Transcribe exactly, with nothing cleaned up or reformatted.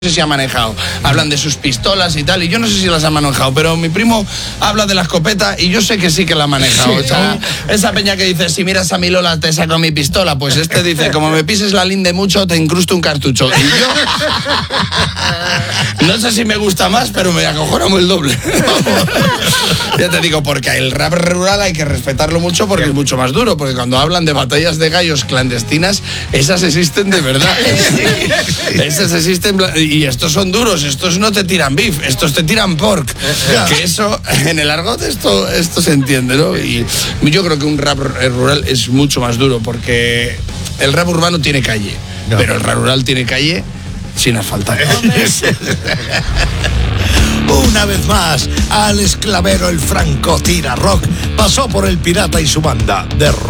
No sé si ha manejado, hablan de sus pistolas y tal, y yo no sé si las ha manejado, pero mi primo habla de la escopeta y yo sé que sí que la ha manejado. Sí, o sea, esa peña que dice, si miras a mi Lola te saco mi pistola, pues este dice, como me pises la linde mucho te incrusto un cartucho. Y yo no sé si me gusta más, pero me acojonamos el doble. Ya te digo, porque el rap rural hay que respetarlo mucho porque es mucho más duro, porque cuando hablan de batallas de gallos clandestinas, esas existen de verdad. Esas existen... Y estos son duros, estos no te tiran beef, estos te tiran pork. Que eso, en el argot, esto, esto se entiende, ¿no? Y yo creo que un rap rural es mucho más duro, porque el rap urbano tiene calle, no. Pero el rap rural tiene calle sin asfaltar. Una vez más, Alex Clavero, el franco tira rock, pasó por El Pirata y su banda de rock.